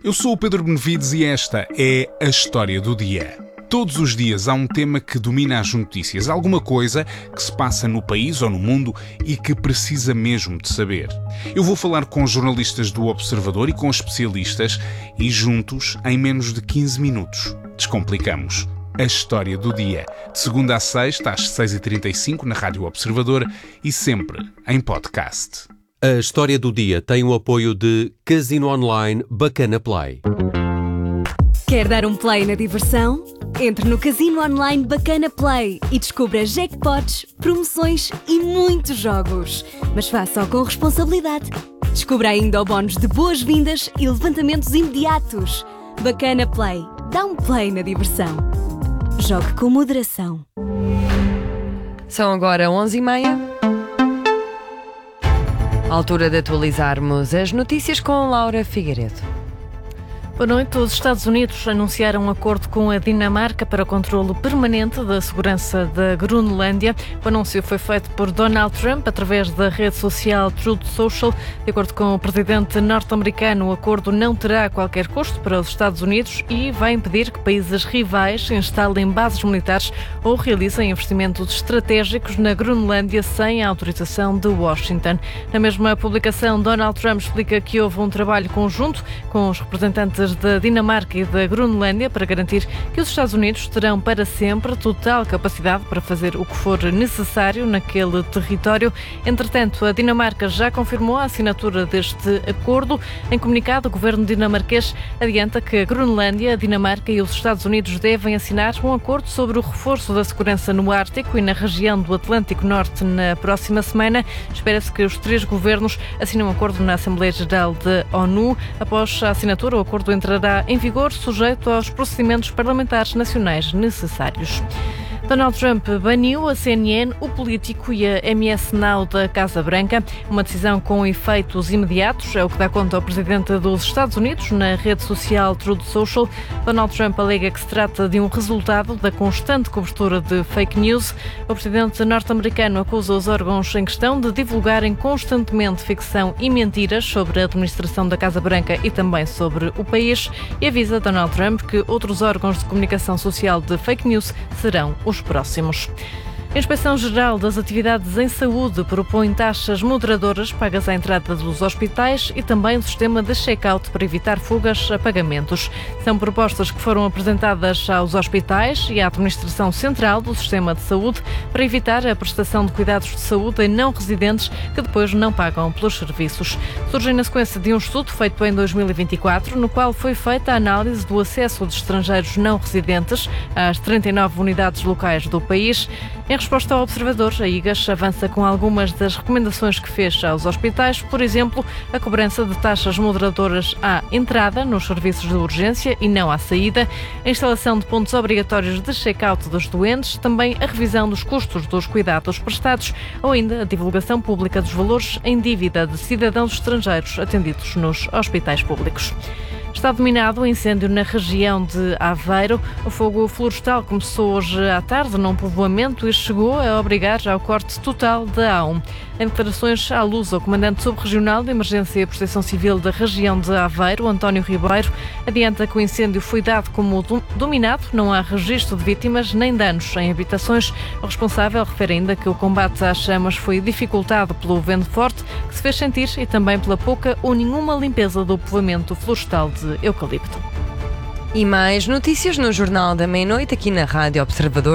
Eu sou o Pedro Benevides e esta é a História do Dia. Todos os dias há um tema que domina as notícias, alguma coisa que se passa no país ou no mundo e que precisa mesmo de saber. Eu vou falar com jornalistas do Observador e com especialistas e juntos, em menos de 15 minutos, descomplicamos a História do Dia. De segunda a sexta, às 6h35 na Rádio Observador e sempre em podcast. A História do Dia tem o apoio de Casino Online Bacana Play. Quer dar um play na diversão? Entre no Casino Online Bacana Play e descubra jackpots, promoções e muitos jogos. Mas faça-o com responsabilidade. Descubra ainda o bónus de boas-vindas e levantamentos imediatos. Bacana Play. Dá um play na diversão. Jogue com moderação. São agora 11h30. Altura de atualizarmos as notícias com Laura Figueiredo. Boa noite. Os Estados Unidos anunciaram um acordo com a Dinamarca para o controlo permanente da segurança da Groenlândia. O anúncio foi feito por Donald Trump através da rede social Truth Social. De acordo com o presidente norte-americano, o acordo não terá qualquer custo para os Estados Unidos e vai impedir que países rivais instalem bases militares ou realizem investimentos estratégicos na Groenlândia sem a autorização de Washington. Na mesma publicação, Donald Trump explica que houve um trabalho conjunto com os representantes da Dinamarca e da Groenlândia para garantir que os Estados Unidos terão para sempre total capacidade para fazer o que for necessário naquele território. Entretanto, a Dinamarca já confirmou a assinatura deste acordo. Em comunicado, o governo dinamarquês adianta que a Groenlândia, a Dinamarca e os Estados Unidos devem assinar um acordo sobre o reforço da segurança no Ártico e na região do Atlântico Norte na próxima semana. Espera-se que os três governos assinem um acordo na Assembleia Geral da ONU. Após a assinatura, o acordo entrará em vigor sujeito aos procedimentos parlamentares nacionais necessários. Donald Trump baniu a CNN, o Político e a MS Now da Casa Branca. Uma decisão com efeitos imediatos, é o que dá conta ao presidente dos Estados Unidos na rede social Truth Social. Donald Trump alega que se trata de um resultado da constante cobertura de fake news. O presidente norte-americano acusa os órgãos em questão de divulgarem constantemente ficção e mentiras sobre a administração da Casa Branca e também sobre o país e avisa Donald Trump que outros órgãos de comunicação social de fake news serão os próximos. A Inspeção-Geral das Atividades em Saúde propõe taxas moderadoras pagas à entrada dos hospitais e também um sistema de check-out para evitar fugas a pagamentos. São propostas que foram apresentadas aos hospitais e à Administração Central do Sistema de Saúde para evitar a prestação de cuidados de saúde em não residentes que depois não pagam pelos serviços. Surgem na sequência de um estudo feito em 2024, no qual foi feita a análise do acesso de estrangeiros não residentes às 39 unidades locais do país. Em resposta ao Observador, a IGAS avança com algumas das recomendações que fez aos hospitais, por exemplo, a cobrança de taxas moderadoras à entrada nos serviços de urgência e não à saída, a instalação de pontos obrigatórios de check-out dos doentes, também a revisão dos custos dos cuidados prestados ou ainda a divulgação pública dos valores em dívida de cidadãos estrangeiros atendidos nos hospitais públicos. Está dominado o incêndio na região de Aveiro. O fogo florestal começou hoje à tarde num povoamento e chegou a obrigar ao corte total da A1. Em declarações à Luz, o comandante subregional de Emergência e Proteção Civil da região de Aveiro, António Ribeiro, adianta que o incêndio foi dado como dominado, não há registro de vítimas nem danos em habitações. O responsável refere ainda que o combate às chamas foi dificultado pelo vento forte que se fez sentir e também pela pouca ou nenhuma limpeza do povoamento florestal de eucalipto. E mais notícias no Jornal da Meia-Noite aqui na Rádio Observador.